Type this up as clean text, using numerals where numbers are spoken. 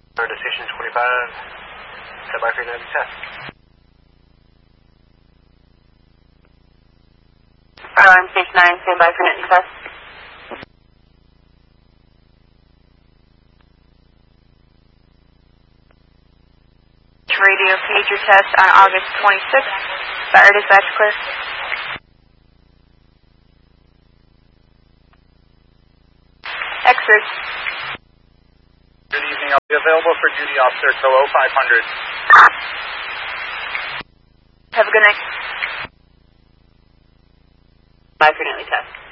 To station 25, stand by for your nightly test. I'm station 9, stand by for nightly test. Radio pager test on August 26th. Fire dispatch clear. X-ray. Good evening. I'll be available for duty officer Kilo 500. Have a good night. Bye for nightly test.